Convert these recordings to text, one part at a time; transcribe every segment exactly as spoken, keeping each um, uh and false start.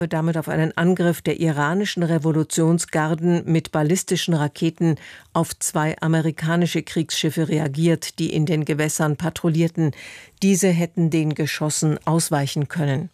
damit auf einen Angriff der iranischen Revolutionsgarden mit ballistischen Raketen auf zwei amerikanische Kriegsschiffe reagiert, die in den Gewässern patrouillierten. Diese hätten den Geschossen ausweichen können.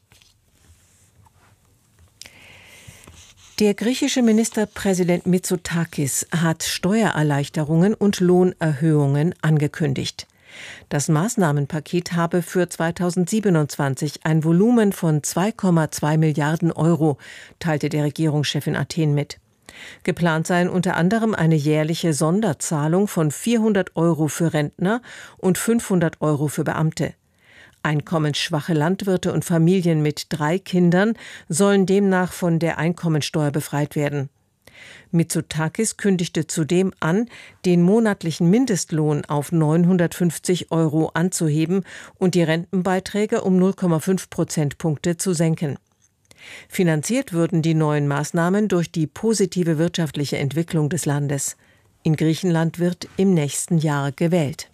Der griechische Ministerpräsident Mitsotakis hat Steuererleichterungen und Lohnerhöhungen angekündigt. Das Maßnahmenpaket habe für zweitausendsiebenundzwanzig ein Volumen von zwei Komma zwei Milliarden Euro, teilte der Regierungschef in Athen mit. Geplant seien unter anderem eine jährliche Sonderzahlung von vierhundert Euro für Rentner und fünfhundert Euro für Beamte. Einkommensschwache Landwirte und Familien mit drei Kindern sollen demnach von der Einkommensteuer befreit werden. Mitsotakis kündigte zudem an, den monatlichen Mindestlohn auf neunhundertfünfzig Euro anzuheben und die Rentenbeiträge um null Komma fünf Prozentpunkte zu senken. Finanziert würden die neuen Maßnahmen durch die positive wirtschaftliche Entwicklung des Landes. In Griechenland wird im nächsten Jahr gewählt.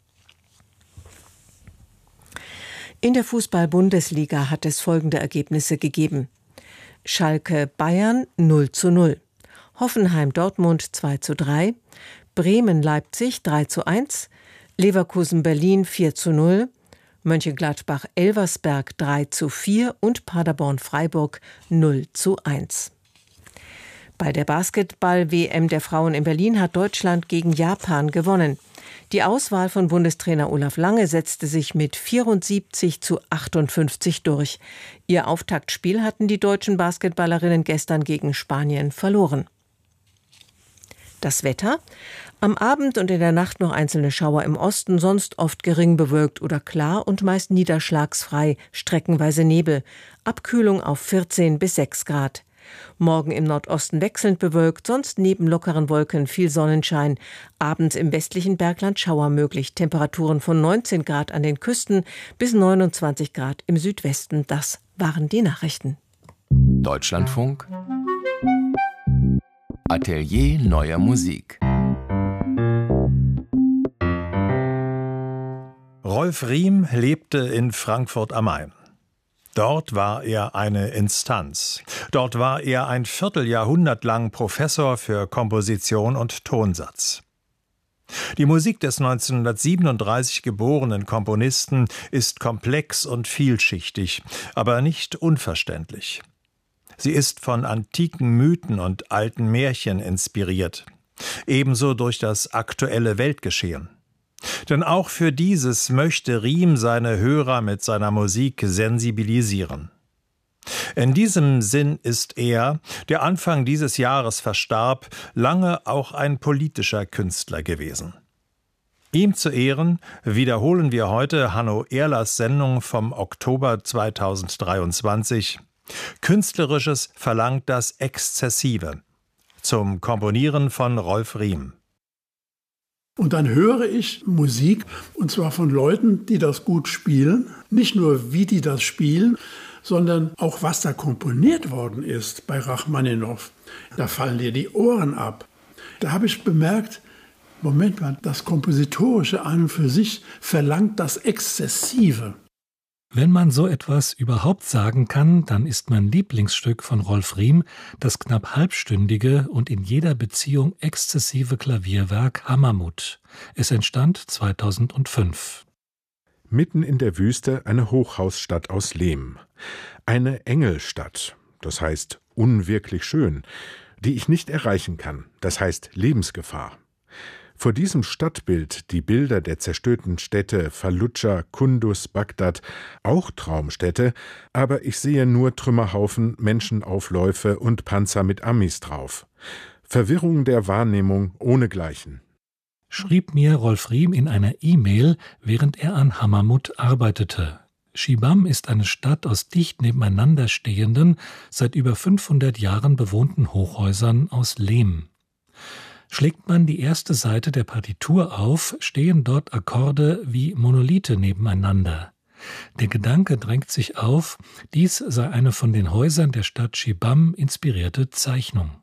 In der Fußball-Bundesliga hat es folgende Ergebnisse gegeben: Schalke Bayern null zu null. Hoffenheim Dortmund zwei zu drei, Bremen Leipzig drei zu eins, Leverkusen Berlin vier zu null, Mönchengladbach Elversberg drei zu vier und Paderborn Freiburg null zu eins. Bei der Basketball-W M der Frauen in Berlin hat Deutschland gegen Japan gewonnen. Die Auswahl von Bundestrainer Olaf Lange setzte sich mit vierundsiebzig zu achtundfünfzig durch. Ihr Auftaktspiel hatten die deutschen Basketballerinnen gestern gegen Spanien verloren. Das Wetter: Am Abend und in der Nacht noch einzelne Schauer im Osten, sonst oft gering bewölkt oder klar und meist niederschlagsfrei, streckenweise Nebel. Abkühlung auf vierzehn bis sechs Grad. Morgen im Nordosten wechselnd bewölkt, sonst neben lockeren Wolken viel Sonnenschein. Abends im westlichen Bergland Schauer möglich. Temperaturen von neunzehn Grad an den Küsten bis neunundzwanzig Grad im Südwesten. Das waren die Nachrichten. Deutschlandfunk Atelier neuer Musik. Rolf Riem lebte in Frankfurt am Main. Dort war er eine Instanz. Dort war er ein Vierteljahrhundert lang Professor für Komposition und Tonsatz. Die Musik des neunzehnhundertsiebenunddreißig geborenen Komponisten ist komplex und vielschichtig, aber nicht unverständlich. Sie ist von antiken Mythen und alten Märchen inspiriert, ebenso durch das aktuelle Weltgeschehen. Denn auch für dieses möchte Riem seine Hörer mit seiner Musik sensibilisieren. In diesem Sinn ist er, der Anfang dieses Jahres verstarb, lange auch ein politischer Künstler gewesen. Ihm zu Ehren wiederholen wir heute Hanno Ehrlers Sendung vom Oktober zweitausenddreiundzwanzig. Künstlerisches verlangt das Exzessive. Zum Komponieren von Rolf Riem. Und dann höre ich Musik, und zwar von Leuten, die das gut spielen. Nicht nur, wie die das spielen, sondern auch, was da komponiert worden ist bei Rachmaninow. Da fallen dir die Ohren ab. Da habe ich bemerkt, Moment mal, das Kompositorische an und für sich verlangt das Exzessive. Wenn man so etwas überhaupt sagen kann, dann ist mein Lieblingsstück von Rolf Riem das knapp halbstündige und in jeder Beziehung exzessive Klavierwerk Hammermut. Es entstand zweitausendfünf. Mitten in der Wüste eine Hochhausstadt aus Lehm. Eine Engelstadt, das heißt unwirklich schön, die ich nicht erreichen kann, das heißt Lebensgefahr. Vor diesem Stadtbild die Bilder der zerstörten Städte Fallujah, Kunduz, Bagdad, auch Traumstädte, aber ich sehe nur Trümmerhaufen, Menschenaufläufe und Panzer mit Amis drauf. Verwirrung der Wahrnehmung ohnegleichen. Schrieb mir Rolf Riem in einer E-Mail, während er an Hammermut arbeitete. Shibam ist eine Stadt aus dicht nebeneinander stehenden, seit über fünfhundert Jahren bewohnten Hochhäusern aus Lehm. Schlägt man die erste Seite der Partitur auf, stehen dort Akkorde wie Monolithe nebeneinander. Der Gedanke drängt sich auf, dies sei eine von den Häusern der Stadt Shibam inspirierte Zeichnung.